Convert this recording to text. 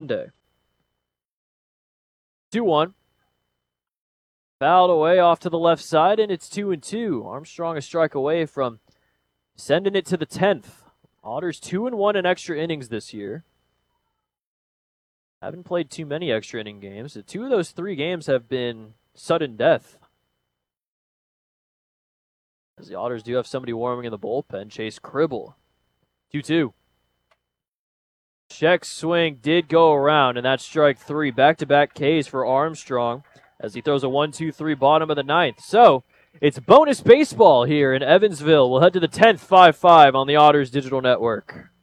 Sunday. 2-1. Fouled away off to the left side, and it's 2-2. Armstrong a strike away from sending it to the 10th. Otters 2-1 in extra innings this year. Haven't played too many extra inning games. 2 of those 3 games have been sudden death. As the Otters do have somebody warming in the bullpen, Chase Cribble. 2-2. Check swing did go around, and that's strike 3. Back-to-back Ks for Armstrong as he throws a 1-2-3 bottom of the 9th. So, it's bonus baseball here in Evansville. We'll head to the 10th, 5-5 on the Otters Digital Network.